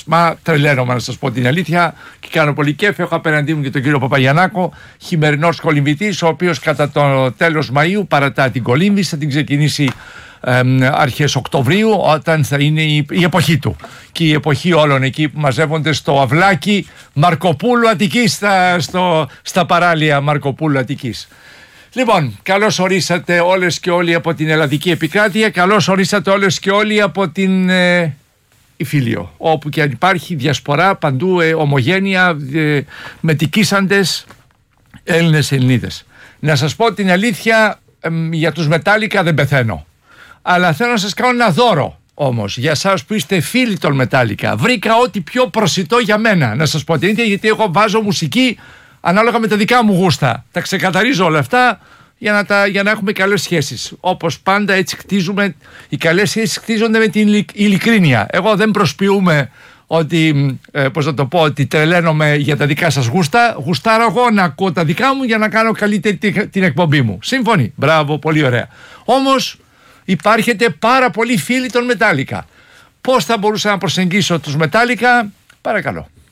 μας. Μα τρελαίνομαι, να σας πω την αλήθεια, και κάνω πολύ κέφι. Έχω απέναντί μου και τον κύριο Παπαγιαννάκο, χειμερινός κολυμβητής, ο οποίος κατά το τέλος Μαΐου παρατά την κολύμβηση, θα την ξεκινήσει αρχές Οκτωβρίου, όταν θα είναι η εποχή του. Και η εποχή όλων εκεί που μαζεύονται στο αυλάκι Μαρκοπούλου Αττικής, στα παράλια Μαρκοπούλου Αττικής. Λοιπόν, καλώς ορίσατε όλες και όλοι από την Ελλαδική Επικράτεια, καλώς ορίσατε όλες και όλοι από την Ιφίλιο, όπου και αν υπάρχει διασπορά παντού, ομογένεια, μετικήσαντες Έλληνες, Ελληνίδες. Να σας πω την αλήθεια, για τους Μετάλλικα δεν πεθαίνω, αλλά θέλω να σας κάνω ένα δώρο όμως για εσάς που είστε φίλοι των Μετάλλικα. Βρήκα ό,τι πιο προσιτό για μένα, να σας πω την ίδια, γιατί εγώ βάζω μουσική ανάλογα με τα δικά μου γούστα. Τα ξεκαθαρίζω όλα αυτά για να έχουμε καλές σχέσεις. Όπως πάντα, έτσι χτίζουμε. Οι καλές σχέσεις χτίζονται με την ειλικρίνεια. Εγώ δεν προσποιούμε ότι, ότι τρελαίνομαι για τα δικά σας γούστα. Γουστάρω εγώ να ακούω τα δικά μου για να κάνω καλύτερη την εκπομπή μου. Σύμφωνοι? Μπράβο, πολύ ωραία. Όμως υπάρχετε πάρα πολλοί φίλοι των Μετάλλικα. Πώς θα μπορούσα να προσεγγίσω τους Μετάλλικα? Παρακαλώ.